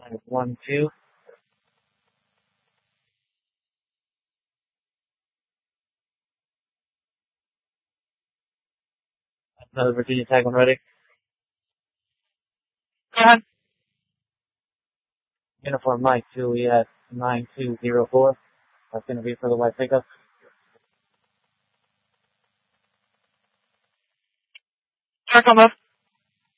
512. Another Virginia tag when ready. Go ahead. Uniform Mike, Juliet 9204. That's going to be for the white pickup. Check on that.